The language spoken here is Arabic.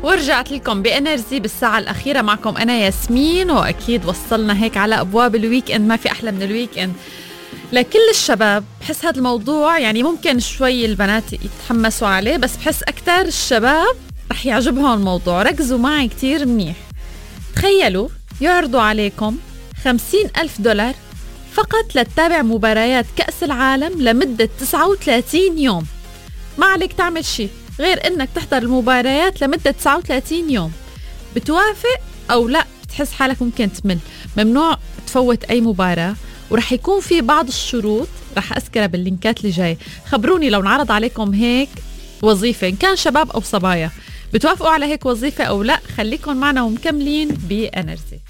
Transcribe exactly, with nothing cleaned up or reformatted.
ورجعت لكم بإنرجي بالساعة الأخيرة. معكم أنا ياسمين، وأكيد وصلنا هيك على أبواب الويك إند. ما في أحلى من الويك إند لكل الشباب. بحس هذا الموضوع يعني ممكن شوي البنات يتحمسوا عليه، بس بحس أكتر الشباب رح يعجبهم الموضوع. ركزوا معي كتير منيح. تخيلوا يعرضوا عليكم خمسين ألف دولار فقط لتتابع مباريات كأس العالم لمدة تسعة وثلاثين يوم. ما عليك تعمل شي غير انك تحضر المباريات لمدة تسعة وثلاثين يوم. بتوافق او لا؟ بتحس حالك ممكن تمل؟ ممنوع تفوت اي مباراة، ورح يكون في بعض الشروط رح اذكرها باللينكات اللي جاي. خبروني لو نعرض عليكم هيك وظيفة، إن كان شباب او صبايا، بتوافقوا على هيك وظيفة او لا؟ خليكم معنا ومكملين بإنرجي.